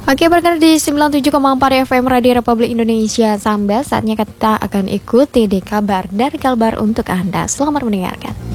Oke, berada di 97,4 FM Radio Republik Indonesia Sambas. Saatnya kita akan ikuti di kabar dari Kalbar untuk Anda. Selamat mendengarkan.